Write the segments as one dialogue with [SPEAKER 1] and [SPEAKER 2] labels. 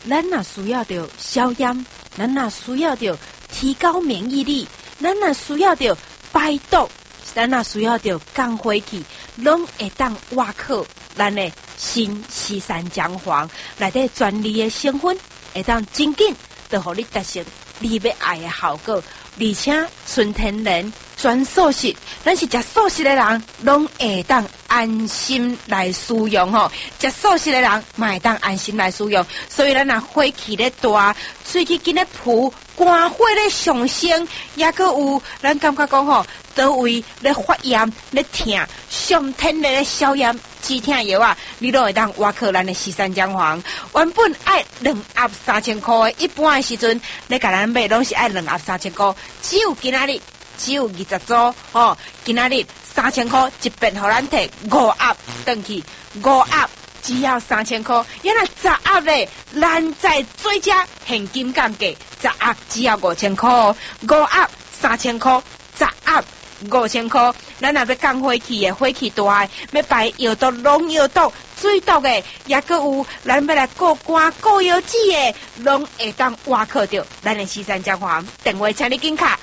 [SPEAKER 1] 咱若需要着消炎，咱若需要着提高免疫力，咱若需要着排毒，咱若需要着降火气，拢会当挖靠咱的新西山姜黄内底专利的成分，会当真紧就互你达成你要爱的效果，而且纯天然全素食，咱是食素食的人，拢会当安心来使用吼。食素食的人，嘛会当安心来使用。所以咱若火气咧大，喙齿紧咧浮，肝火咧上升，也个有咱感觉讲吼，倒位咧发炎咧痛，上天然的消炎止痛药啊，你都会当挖靠咱的西山姜黄。原本爱2盒3000块的，一般的时阵咧甲咱买拢是爱2盒3000块，只有今仔日只有20组哦，今仔日3000块一遍，互咱摕5盒转去，5盒只要3000块，原来10盒咧，咱再做加现金降价，10盒只要5000块，5盒3000块，10盒5000块。咱若要降火气的，火气大的，要排药毒、拢药毒、水毒的，也个有咱要来过肝、过腰子的，拢会当挖靠着咱的西山姜黄。电话请你紧卡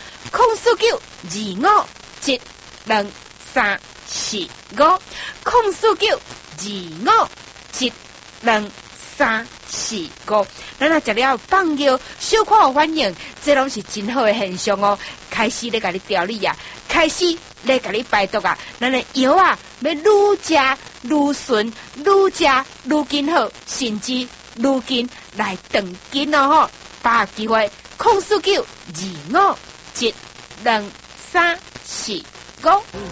[SPEAKER 1] ，049-25345，049-25345。咱若食了放药，小可有反应，这拢是真好的现象哦。开始咧甲你调理啊，开始咧甲你排毒啊，咱的药啊，要愈食愈顺，愈食愈紧好，甚至愈紧来长紧哦吼。把握机会，049-257-2345。